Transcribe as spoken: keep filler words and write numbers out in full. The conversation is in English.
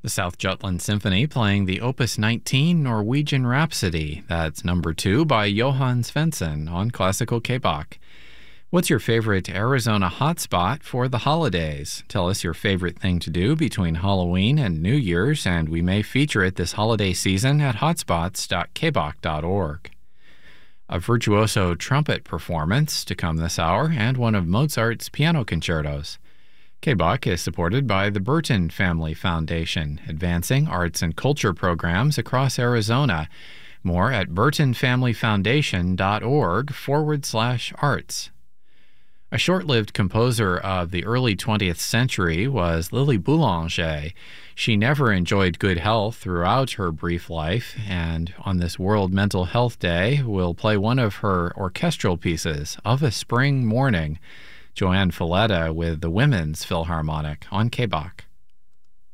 The South Jutland Symphony playing the Opus nineteen Norwegian Rhapsody. That's number two by Johann Svensson on Classical K-Bach. What's your favorite Arizona hotspot for the holidays? Tell us your favorite thing to do between Halloween and New Year's, and we may feature it this holiday season at hotspots dot k bach dot org. A virtuoso trumpet performance to come this hour, and one of Mozart's piano concertos. K-Bach is supported by the Burton Family Foundation, advancing arts and culture programs across Arizona. More at burton family foundation dot org forward slash arts. A short-lived composer of the early twentieth century was Lily Boulanger. She never enjoyed good health throughout her brief life, and on this World Mental Health Day, we'll play one of her orchestral pieces, Of a Spring Morning. Joanne Falletta with the Women's Philharmonic on K-Bach.